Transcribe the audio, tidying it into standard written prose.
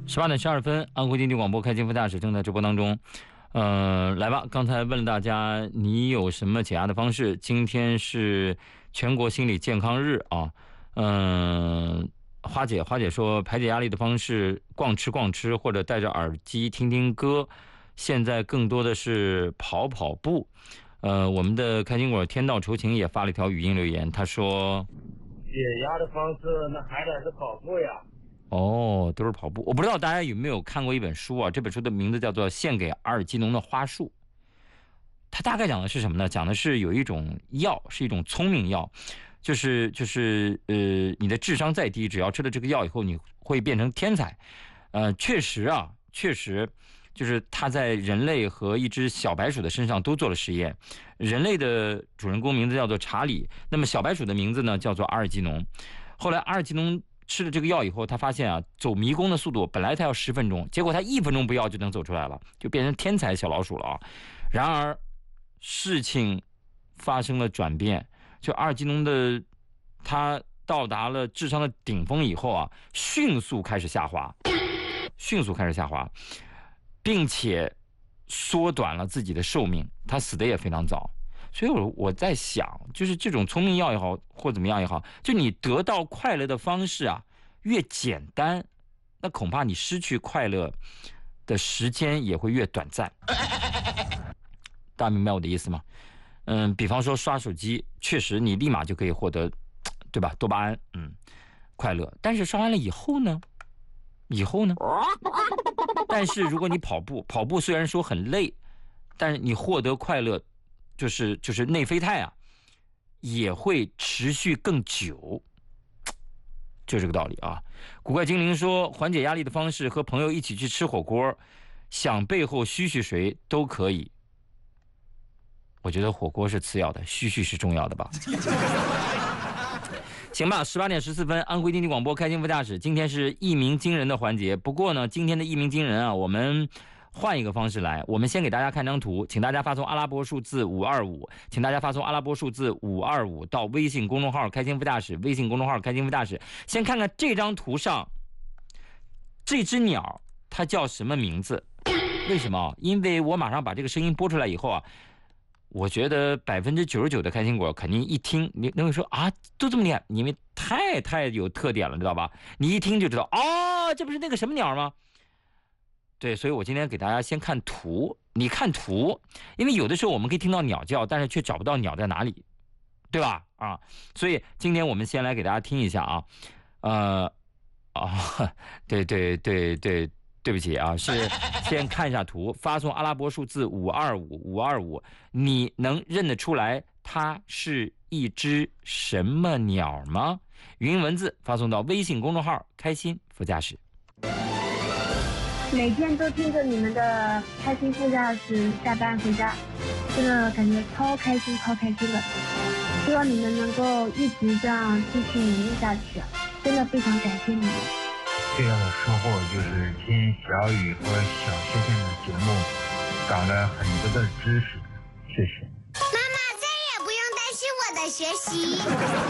18:12，安徽经济广播开心副驾驶正在直播当中。来吧，刚才问了大家你有什么解压的方式？今天是全国心理健康日啊。花姐说排解压力的方式逛吃或者戴着耳机听听歌，现在更多的是跑步。我们的开心果天道酬勤也发了一条语音留言，他说解压的方式那还得是跑步呀。 哦，都是跑步。我不知道大家有没有看过一本书啊？这本书的名字叫做《献给阿尔基农的花束》。它大概讲的是什么呢？讲的是有一种药，是一种聪明药，就是你的智商再低，只要吃了这个药以后，你会变成天才。确实，就是它在人类和一只小白鼠的身上都做了实验。人类的主人公名字叫做查理，那么小白鼠的名字呢叫做阿尔基农。后来阿尔基农吃了这个药以后，他发现啊，走迷宫的速度本来他要10分钟，结果他1分钟不要就能走出来了，就变成天才小老鼠了啊！然而事情发生了转变，就阿尔基农的他到达了智商的顶峰以后啊，迅速开始下滑，并且缩短了自己的寿命，他死的也非常早。所以我在想，就是这种聪明药也好，或怎么样也好，就你得到快乐的方式啊，越简单，那恐怕你失去快乐的时间也会越短暂。大家明白我的意思吗？比方说刷手机，确实你立马就可以获得，对吧？多巴胺，快乐。但是刷完了以后呢？但是如果你跑步虽然说很累，但是你获得快乐。就是内啡肽啊，也会持续更久，就这个道理啊。古怪精灵说，缓解压力的方式和朋友一起去吃火锅，想背后嘘谁都可以。我觉得火锅是次要的，嘘是重要的吧。行吧，18:14，安徽经济广播开心副驾驶，今天是一鸣惊人的环节。不过呢，今天的一鸣惊人啊，我们换一个方式来，我们先给大家看张图，请大家发送阿拉伯数字525，请大家发送阿拉伯数字525到微信公众号开心副驾驶，微信公众号开心副驾驶。先看看这张图上这只鸟它叫什么名字？为什么？因为我马上把这个声音播出来以后啊，我觉得99%的开心果肯定一听，你会说啊，都这么厉害，因为太有特点了，知道吧？你一听就知道，哦，这不是那个什么鸟吗？对，所以我今天给大家先看图，你看图，因为有的时候我们可以听到鸟叫，但是却找不到鸟在哪里，对吧？啊，所以今天我们先来给大家听一下啊，对不起啊，是先看一下图，发送阿拉伯数字525，你能认得出来它是一只什么鸟吗？语音文字发送到微信公众号开心副驾驶。 每天都听着你们的开心副驾驶下班回家，真的感觉超开心的。希望你们能够一直这样继续努力下去，真的非常感谢你们。 最大的收获就是听小雨和小仙仙的节目，长了很多的知识，谢谢。 妈妈再也不用担心我的学习。